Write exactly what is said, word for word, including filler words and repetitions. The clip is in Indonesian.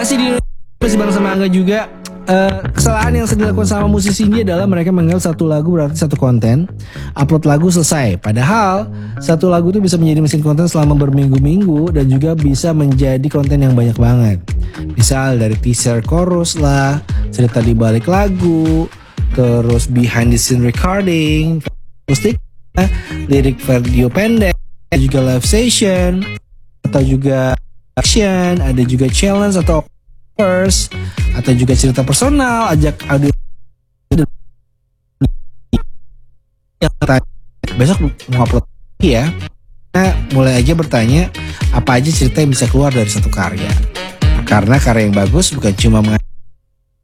Masih di masih bareng sama Angga juga. Uh, kesalahan yang sering dilakukan sama musisi ini adalah mereka menganggap satu lagu berarti satu konten, upload lagu selesai. Padahal satu lagu itu bisa menjadi mesin konten selama berminggu-minggu dan juga bisa menjadi konten yang banyak banget. Misal dari teaser chorus lah, cerita di balik lagu, terus behind the scene recording, musik, lirik video pendek, juga live session, atau juga action, ada juga challenge atau first, atau juga cerita personal, ajak audio yang tanya besok mau upload lagi ya. Nah, mulai aja bertanya apa aja cerita yang bisa keluar dari satu karya. Karena karya yang bagus bukan cuma mengandalkan